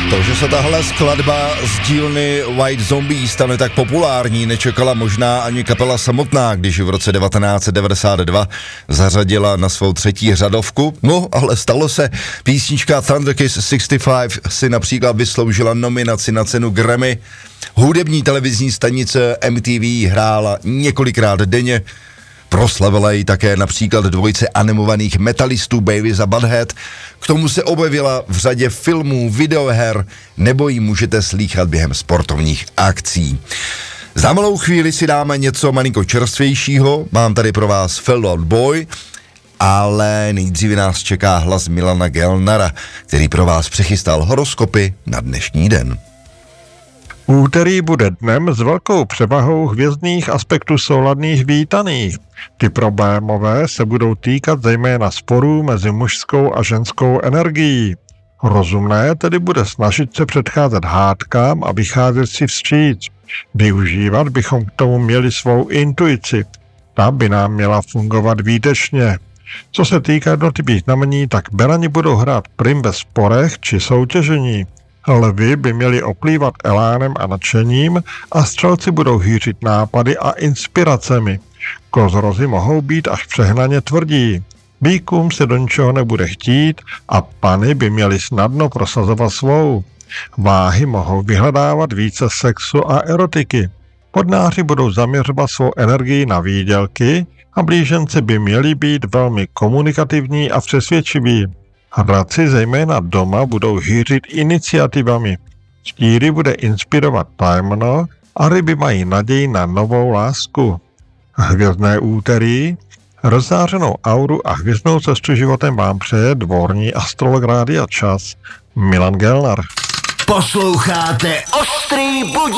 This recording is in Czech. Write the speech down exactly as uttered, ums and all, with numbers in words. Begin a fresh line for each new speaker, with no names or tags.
To, že se tahle skladba z dílny White Zombie stane tak populární, nečekala možná ani kapela samotná, když v roce devatenáct set devadesát dva zařadila na svou třetí řadovku. No, ale stalo se. Písnička Thunder Kiss šedesát pět si například vysloužila nominaci na cenu Grammy. Hudební televizní stanice M T V hrála několikrát denně. Proslavila ji také například dvojice animovaných metalistů Beavis a Butthead. K tomu se objevila v řadě filmů, videoher, nebo ji můžete slýchat během sportovních akcí. Za malou chvíli si dáme něco malinko čerstvějšího. Mám tady pro vás Fell Out Boy, ale nejdříve nás čeká hlas Milana Gelnara, který pro vás přechystal horoskopy na dnešní den.
Úterý bude dnem s velkou převahou hvězdných aspektů souladných vítaných. Ty problémové se budou týkat zejména sporů mezi mužskou a ženskou energií. Rozumné tedy bude snažit se předcházet hádkám a vycházet si vstříc. Využívat bychom k tomu měli svou intuici. Ta by nám měla fungovat výtečně. Co se týká jednotlivých znamení, tak berani budou hrát prim ve sporech či soutěžení. Lvi by měli oplývat elánem a nadšením a střelci budou hýřit nápady a inspiracemi. Kozorozy mohou být až přehnaně tvrdí. Býkům se do ničeho nebude chtít a pany by měly snadno prosazovat svou. Váhy mohou vyhledávat více sexu a erotiky. Podnáři budou zaměřovat svou energii na výdělky a blíženci by měli být velmi komunikativní a přesvědčiví. Hradci zejména doma budou hýřit iniciativami. Štíry bude inspirovat tajemno a ryby mají naději na novou lásku. Hvězdné úterý, rozzářenou auru a hvězdnou cestu životem vám přeje dvorní astrolog Rádia Čas Milan Gelnar.
Posloucháte Ostrý budík.